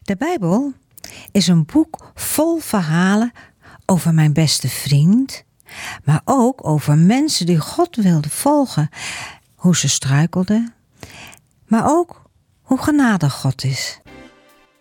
De Bijbel is een boek vol verhalen over mijn beste vriend, maar ook over mensen die God wilden volgen, hoe ze struikelden, maar ook hoe genadig God is.